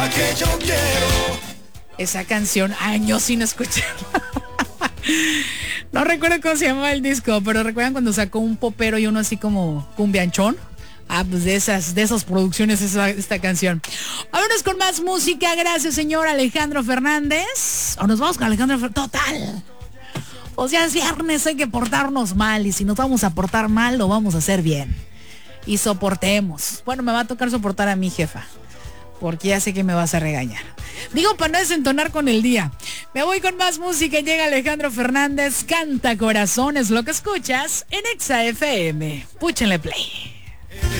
Que yo quiero. Esa canción, años sin escucharla. No recuerdo cómo se llamaba el disco, pero recuerdan cuando sacó un popero y uno así como cumbianchón. Ah, pues de esas producciones esta canción. Vámonos con más música. Gracias, señor Alejandro Fernández. O nos vamos con Alejandro Fernández. Total. O sea, es viernes, hay que portarnos mal. Y si nos vamos a portar mal, lo vamos a hacer bien. Y soportemos. Bueno, me va a tocar soportar a mi jefa, porque ya sé que me vas a regañar. Digo, para no desentonar con el día. Me voy con más música. Llega Alejandro Fernández. Canta Corazón, es lo que escuchas en Exa FM. Púchenle play.